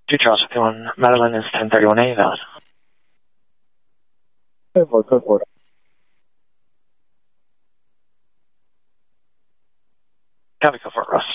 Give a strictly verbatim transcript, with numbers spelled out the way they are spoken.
Two Charles fifty-one, Madeline is ten thirty-one A, valid. Code four, code four. Copy, code four, Russ.